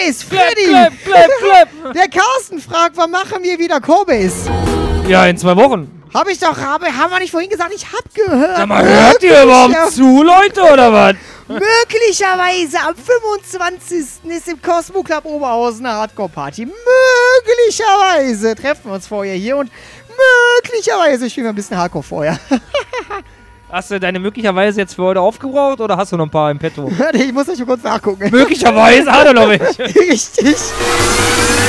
Cobase, Freddy! Clap. Der Carsten fragt, wann machen wir wieder Cobase? Ja, in 2 Wochen. Haben wir nicht vorhin gesagt, ich hab gehört. Sag mal, hört ihr überhaupt zu, Leute, oder was? Möglicherweise am 25. ist im Cosmo Club Oberhausen eine Hardcore-Party. Möglicherweise treffen wir uns vorher hier und möglicherweise spielen wir ein bisschen Hardcore vorher. Hast du deine möglicherweise jetzt für heute aufgebraucht oder hast du noch ein paar im Petto? Ich muss euch mal kurz nachgucken. Möglicherweise hat er noch welche. Richtig.